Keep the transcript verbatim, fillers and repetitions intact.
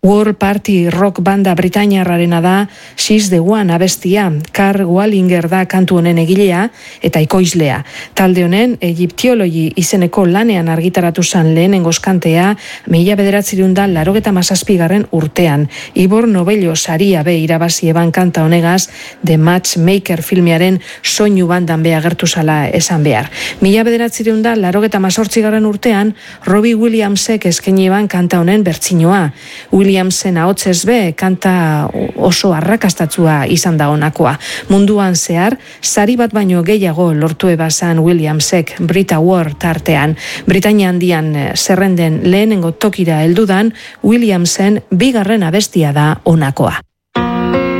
World Party rock banda britainiarrarena da She's the One abestia. Carl Wallinger da kantu honen egilea eta ekoizlea. Talde honen Egyptiology izeneko lanean argitaratu zen lehenengo kantea mila bederatziehun eta laurogeita hamazazpigarren urtean. Ivor Novello saria be irabazi eban kanta honegaz The Matchmaker filmearen soinu bandan be agertu zala esan behar. Mila bederatziehun eta laurogeita hamazortzigarren urtean Robbie Williamsek eskaini eban kanta honen bertsinoa. Williamsen ahotsez be kanta oso arrakastatsua izan da honakoa. Munduan zehar, sari bat baino gehiago lortu ebazan Williamsek Brit Award tartean. Britainia handian zerrenden lehenengo tokira heldudan, Williamsen bigarren abestia da honakoa.